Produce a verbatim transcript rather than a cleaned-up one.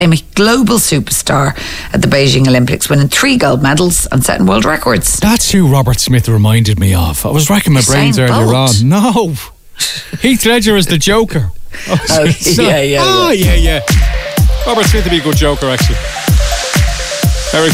a global superstar at the Beijing Olympics, winning three gold medals and setting world records. That's who Robert Smith reminded me of. I was racking my brains Usain earlier Bolt. on. No. Heath Ledger is the Joker. Oh, yeah, yeah, Oh, yeah, yeah. Robert Smith would be a good Joker, actually.